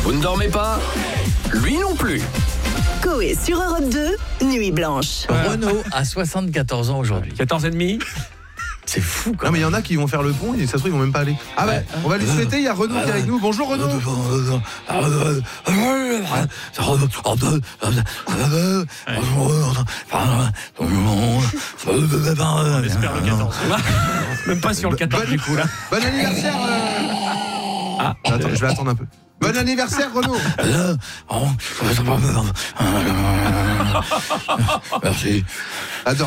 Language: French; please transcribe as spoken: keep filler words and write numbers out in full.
Vous ne dormez pas? Lui non plus. Coé sur Europe deux, Nuit Blanche. Renaud a soixante-quatorze ans aujourd'hui. quatorze et demi. C'est fou quand Non même. mais il y en a qui vont faire le pont et ça se trouve ils vont même pas aller. Ah bah on va lui souhaiter, il y a Renaud qui est avec nous. Bonjour Renaud. On espère le quatorze. Même pas sur le quatorze du coup là. Bon anniversaire euh... Ah, Attends, je vais attendre un peu. Bon anniversaire Renaud. Merci. Attends.